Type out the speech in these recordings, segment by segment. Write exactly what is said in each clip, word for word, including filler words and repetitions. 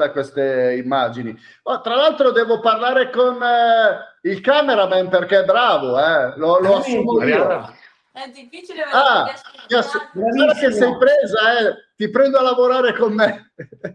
da queste immagini. Oh, tra l'altro devo parlare con eh, il cameraman perché è bravo, eh. lo, lo assumo io. È difficile ah, yes. Guarda che sei presa, eh. Ti prendo a lavorare con me.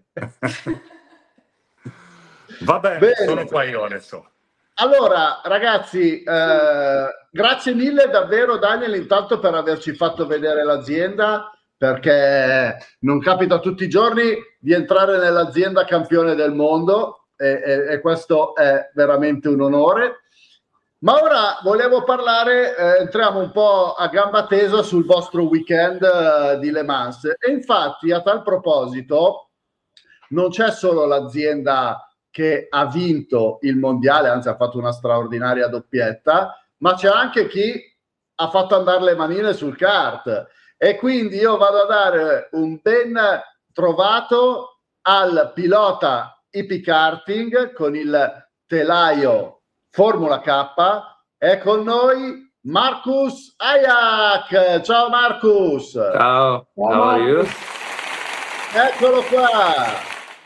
Va bene, bene, sono qua io adesso. Allora, ragazzi, eh, grazie mille davvero, Daniel, intanto per averci fatto vedere l'azienda, perché non capita tutti i giorni di entrare nell'azienda campione del mondo e, e, e questo è veramente un onore. Ma ora volevo parlare, eh, entriamo un po' a gamba tesa sul vostro weekend eh, di Le Mans. E infatti, a tal proposito, non c'è solo l'azienda che ha vinto il mondiale, anzi ha fatto una straordinaria doppietta, ma c'è anche chi ha fatto andare le manine sul kart. E quindi io vado a dare un ben trovato al pilota Ipikarting con il telaio Formula K. È con noi Marcus Ayak. Ciao Marcus. Ciao, how are you? Eccolo qua.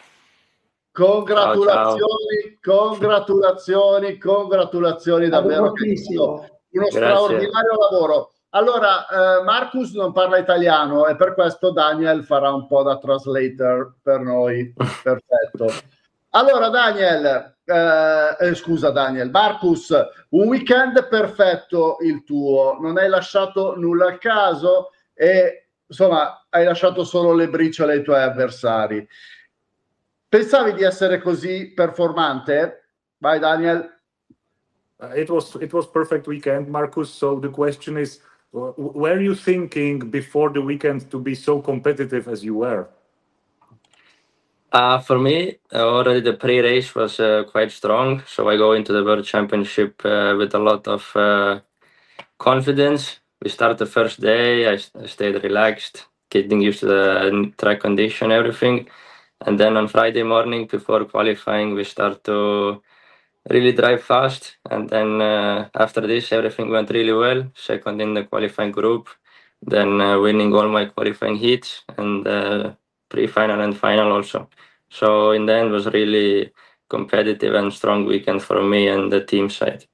Congratulazioni, ciao, ciao. congratulazioni, congratulazioni davvero. Uno Grazie. straordinario lavoro. Allora, eh, Marcus non parla italiano e per questo Daniel farà un po' da translator per noi. Perfetto. Allora, Daniel, eh, eh, scusa Daniel, Marcus, un weekend perfetto il tuo, non hai lasciato nulla al caso e insomma hai lasciato solo le briciole ai tuoi avversari. Pensavi di essere così performante? Vai Daniel. Uh, it was it was perfect weekend, Marcus. So the question is, uh, were you thinking before the weekend to be so competitive as you were? Uh, for me, uh, already the pre-race was uh, quite strong. So I go into the World Championship uh, with a lot of uh, confidence. We start the first day, I, I stayed relaxed, getting used to the track condition, everything. And then on Friday morning before qualifying, we start to really drive fast. And then uh, after this, everything went really well. Second in the qualifying group, then uh, winning all my qualifying heats and uh, pre-final and final also. So in the end, was really competitive and strong weekend for me and the team side.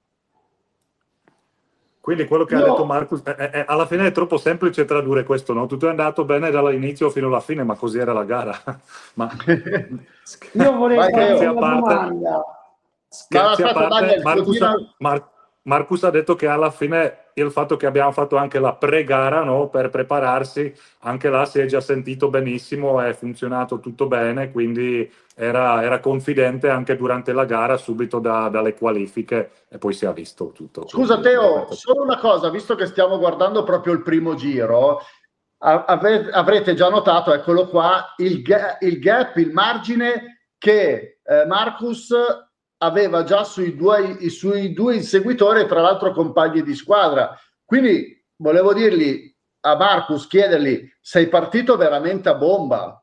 Quindi quello che no. ha detto Marcus, è, è, alla fine è troppo semplice tradurre questo, no? Tutto è andato bene dall'inizio fino alla fine, ma così era la gara. Ma io vorrei fare una domanda. Scherzi a parte, Marcus, Mar, Marcus ha detto che alla fine il fatto che abbiamo fatto anche la pre-gara, no? Per prepararsi, anche là si è già sentito benissimo, è funzionato tutto bene, quindi era, era confidente anche durante la gara, subito da, dalle qualifiche, e poi si è visto tutto. Scusa Teo, solo una cosa, visto che stiamo guardando proprio il primo giro, ave, avrete già notato, eccolo qua, il, ga, il gap, il margine che eh, Marcus aveva già sui due, sui due inseguitori, tra l'altro compagni di squadra. Quindi volevo dirgli a Marcus, chiedergli, sei partito veramente a bomba.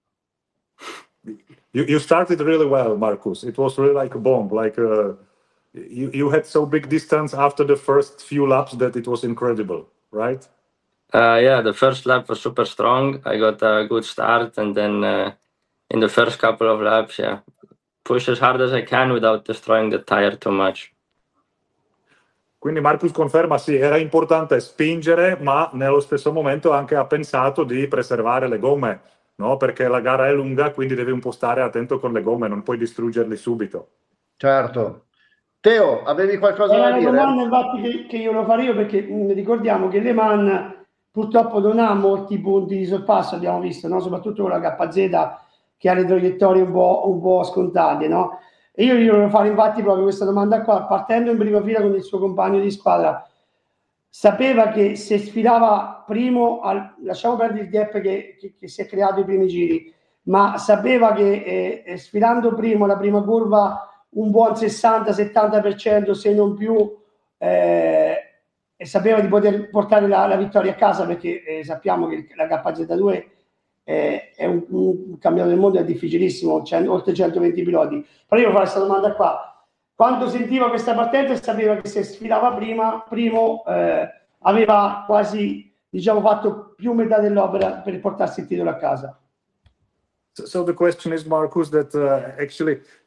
You, you started really well, Marcus. It was really like a bomb. Like uh, you, you had so big distance after the first few laps that it was incredible, right? Uh, yeah, the first lap was super strong. I got a good start, and then uh, in the first couple of laps, yeah, push as hard as I can without destroying the tire too much. Quindi Marcus conferma, sì, era importante spingere, ma nello stesso momento anche ha pensato di preservare le gomme, no? Perché la gara è lunga, quindi devi un po' stare attento con le gomme, non puoi distruggerle subito. Certo. Teo, avevi qualcosa era da dire? Era una domanda infatti che, che io lo farò io, perché mh, ricordiamo che Le Mans purtroppo non ha molti punti di sorpasso, abbiamo visto, no? Soprattutto con la K Z che ha le traiettorie un po', un po' scontate, no? E io gli volevo fare infatti proprio questa domanda qua, partendo in prima fila con il suo compagno di squadra. Sapeva che se sfilava primo, al, lasciamo perdere il gap che, che, che si è creato i primi giri, ma sapeva che eh, sfilando primo la prima curva un buon sessanta settanta per cento, se non più, eh, e sapeva di poter portare la, la vittoria a casa, perché eh, sappiamo che la K Z due eh, è un, un campionato del mondo, è difficilissimo, c'è oltre centoventi piloti. Però io voglio fare questa domanda qua. Quando sentiva questa partenza e sapeva che se sfilava prima, primo eh, aveva quasi, diciamo, fatto più metà dell'opera per portarsi il titolo a casa. So the question is, Marcus, that uh, actually